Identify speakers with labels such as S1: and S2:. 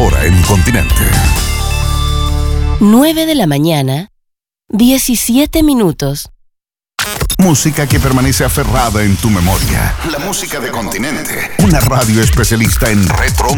S1: hora en Continente.
S2: 9 de la mañana, 17 minutos.
S1: Música que permanece aferrada en tu memoria. La música de Continente. Una radio especialista en retro